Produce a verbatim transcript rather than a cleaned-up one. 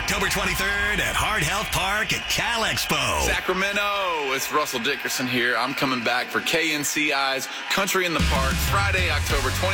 October twenty-third at Heart Health Park at Cal Expo. Sacramento, it's Russell Dickerson here. I'm coming back for K N C I's Country in the Park, Friday, October twenty-third.